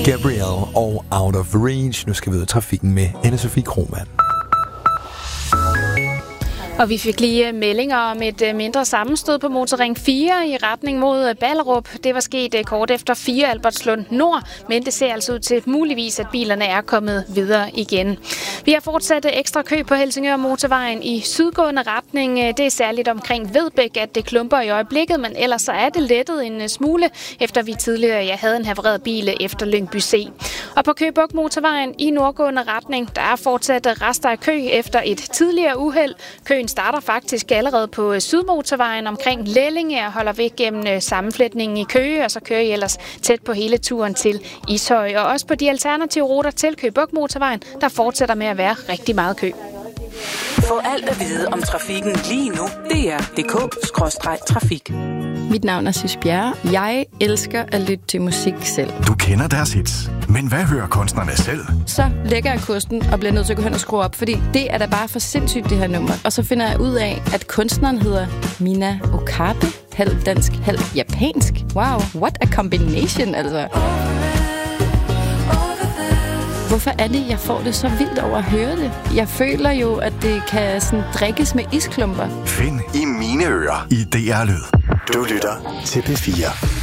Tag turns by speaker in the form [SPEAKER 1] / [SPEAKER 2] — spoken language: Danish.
[SPEAKER 1] Gabrielle og Out of Reach. Nu skal vi ud af trafikken med Anne-Sophie Krohmann.
[SPEAKER 2] Og vi fik lige meldinger om et mindre sammenstød på Motorring 4 i retning mod Ballerup. Det var sket kort efter 4 Albertslund Nord, men det ser altså ud til muligvis, at bilerne er kommet videre igen. Vi har fortsat ekstra kø på Helsingør Motorvejen i sydgående retning. Det er særligt omkring Vedbæk, at det klumper i øjeblikket, men ellers så er det lettet en smule, efter vi tidligere havde en havareret bil efter Lyngby C. Og på Køge Bugt Motorvejen i nordgående retning, der er fortsat rester af kø efter et tidligere uheld. Køen starter faktisk allerede på Sydmotorvejen omkring Lellinge og holder væk gennem sammenflætningen i Køge, og så kører I ellers tæt på hele turen til Ishøj. Og også på de alternative ruter til Køge Bugt Motorvejen, der fortsætter med at være rigtig meget kø.
[SPEAKER 3] Få alt at vide om trafikken lige nu. DR.dk/trafik.
[SPEAKER 4] Mit navn er Sys Bjerre. Jeg elsker at lytte til musik selv.
[SPEAKER 5] Du kender deres hits, men hvad hører kunstnerne selv?
[SPEAKER 4] Så lægger jeg kursen og bliver nødt til at gå hen og skrue op, fordi det er da bare for sindssygt, det her nummer. Og så finder jeg ud af, at kunstneren hedder Mina Okabe. Halv dansk, halv japansk. Wow, what a combination, altså. Hvorfor er det, jeg får det så vildt over at høre det? Jeg føler jo, at det kan sådan drikkes med isklumper.
[SPEAKER 5] Find i mine ører i DR Lyd. Du lytter til P4.